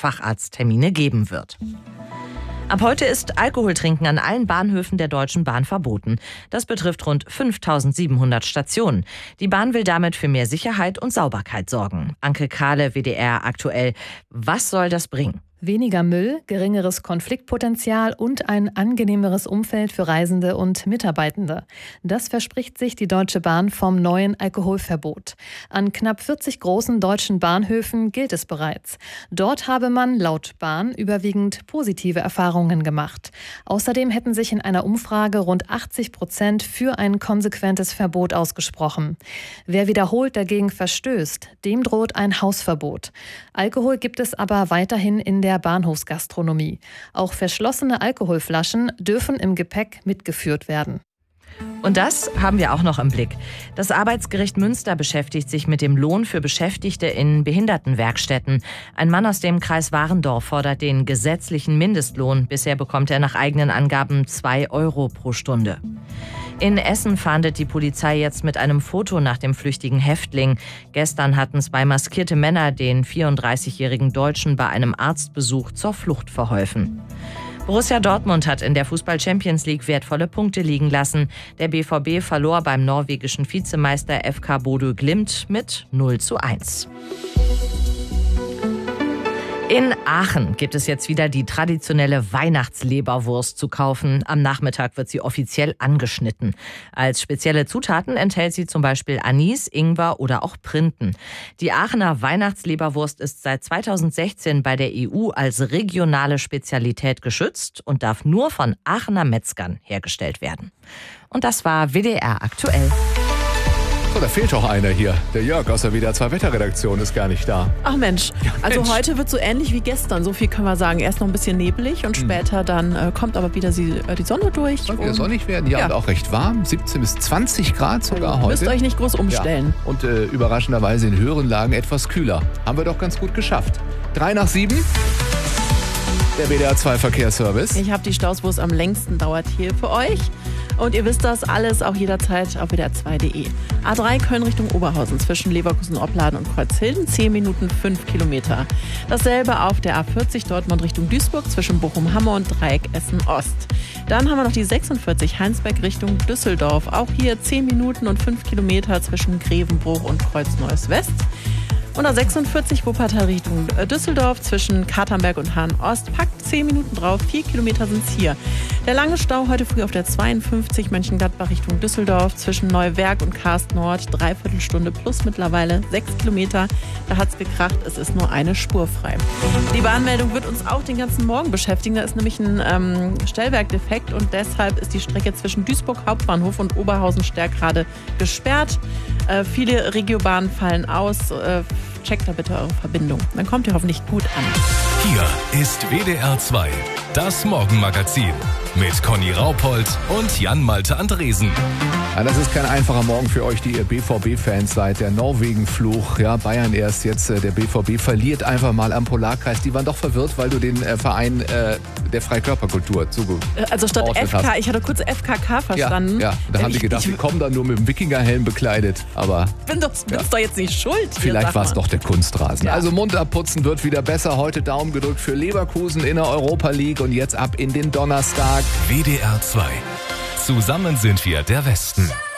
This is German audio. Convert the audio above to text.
Facharzttermine geben wird. Ab heute ist Alkoholtrinken an allen Bahnhöfen der Deutschen Bahn verboten. Das betrifft rund 5.700 Stationen. Die Bahn will damit für mehr Sicherheit und Sauberkeit sorgen. Anke Kahle, WDR aktuell. Was soll das bringen? Weniger Müll, geringeres Konfliktpotenzial und ein angenehmeres Umfeld für Reisende und Mitarbeitende. Das verspricht sich die Deutsche Bahn vom neuen Alkoholverbot. An knapp 40 großen deutschen Bahnhöfen gilt es bereits. Dort habe man laut Bahn überwiegend positive Erfahrungen gemacht. Außerdem hätten sich in einer Umfrage rund 80% für ein konsequentes Verbot ausgesprochen. Wer wiederholt dagegen verstößt, dem droht ein Hausverbot. Alkohol gibt es aber weiterhin in der Bahnhofsgastronomie. Auch verschlossene Alkoholflaschen dürfen im Gepäck mitgeführt werden. Und das haben wir auch noch im Blick. Das Arbeitsgericht Münster beschäftigt sich mit dem Lohn für Beschäftigte in Behindertenwerkstätten. Ein Mann aus dem Kreis Warendorf fordert den gesetzlichen Mindestlohn. Bisher bekommt er nach eigenen Angaben 2 Euro pro Stunde. In Essen fahndet die Polizei jetzt mit einem Foto nach dem flüchtigen Häftling. Gestern hatten 2 maskierte Männer den 34-jährigen Deutschen bei einem Arztbesuch zur Flucht verholfen. Borussia Dortmund hat in der Fußball-Champions League wertvolle Punkte liegen lassen. Der BVB verlor beim norwegischen Vizemeister FK Bodø Glimt mit 0:1. In Aachen gibt es jetzt wieder die traditionelle Weihnachtsleberwurst zu kaufen. Am Nachmittag wird sie offiziell angeschnitten. Als spezielle Zutaten enthält sie zum Beispiel Anis, Ingwer oder auch Printen. Die Aachener Weihnachtsleberwurst ist seit 2016 bei der EU als regionale Spezialität geschützt und darf nur von Aachener Metzgern hergestellt werden. Und das war WDR aktuell. So, da fehlt doch einer hier. Der Jörg aus der WDR 2 Wetterredaktion ist gar nicht da. Ach Mensch, also heute wird so ähnlich wie gestern, so viel können wir sagen. Erst noch ein bisschen nebelig und später dann kommt aber wieder die Sonne durch. Soll wieder sonnig werden, ja, und auch recht warm. 17 bis 20 Grad sogar heute. Müsst euch nicht groß umstellen. Ja. Und überraschenderweise in höheren Lagen etwas kühler. Haben wir doch ganz gut geschafft. 3:07. Der WDR 2 Verkehrsservice. Ich habe die Staus, wo es am längsten dauert, hier für euch. Und ihr wisst das alles auch jederzeit auf wdr2.de. A3 Köln Richtung Oberhausen zwischen Leverkusen, Opladen und Kreuzhilden, 10 Minuten 5 Kilometer. Dasselbe auf der A40 Dortmund Richtung Duisburg zwischen Bochum-Hamme und Dreieck Essen-Ost. Dann haben wir noch die 46 Heinsberg Richtung Düsseldorf. Auch hier 10 Minuten und 5 Kilometer zwischen Grevenbruch und Kreuz-Neues-West. Und A46 Wuppertal Richtung Düsseldorf zwischen Katernberg und Hahn-Ost. Packt 10 Minuten drauf, 4 Kilometer sind es hier. Der lange Stau heute früh auf der 52 Mönchengladbach Richtung Düsseldorf zwischen Neuwerk und Karst Nord. 3/4 Stunde plus mittlerweile 6 Kilometer. Da hat es gekracht, es ist nur eine Spur frei. Die Bahnmeldung wird uns auch den ganzen Morgen beschäftigen. Da ist nämlich ein Stellwerkdefekt und deshalb ist die Strecke zwischen Duisburg Hauptbahnhof und Oberhausen-Stärkrade gesperrt. Viele Regiobahnen fallen aus. Checkt da bitte eure Verbindung. Dann kommt ihr hoffentlich gut an. Hier ist WDR 2, das Morgenmagazin mit Conny Raupold und Jan-Malte Andresen. Ja, das ist kein einfacher Morgen für euch, die ihr BVB-Fans seid. Der Norwegen-Fluch, ja, Bayern erst, jetzt der BVB verliert einfach mal am Polarkreis. Die waren doch verwirrt, weil du den Verein der Freikörperkultur zugeordnet Also statt FK, hast. Ich hatte kurz FKK verstanden. Ja, da haben die gedacht, die kommen dann nur mit dem Wikingerhelm bekleidet. Aber Bist doch jetzt nicht schuld. vielleicht war es doch der Kunstrasen. Ja. Also Mund abputzen wird wieder besser. Heute Daumen gedrückt für Leverkusen in der Europa League und jetzt ab in den Donnerstag. WDR 2. Zusammen sind wir der Westen.